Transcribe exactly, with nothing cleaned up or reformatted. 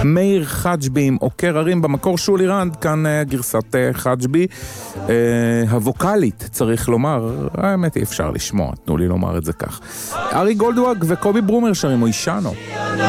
מאיר חג'בי עם עוקר הרים, במקור שולי רנד, כאן גרסת חג'בי, הווקלית צריך לומר, האמת היא אפשר לשמוע, תנו לי לומר את זה כך. ארי גולדוואג וקובי ברומר שרים, הוא אישנו.